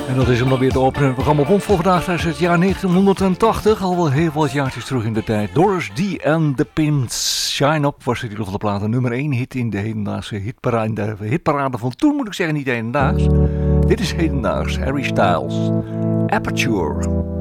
En dat is hem dan weer te openen. Het programma Bond voor vandaag uit het jaar 1980. Al wel heel wat jaartjes terug in de tijd. Doris D. and the Pins. Shine Up was de titel van de plaat. Nummer 1 hit in de hedendaagse hitparade van toen, moet ik zeggen, niet hedendaags. Dit is hedendaags. Harry Styles. Aperture.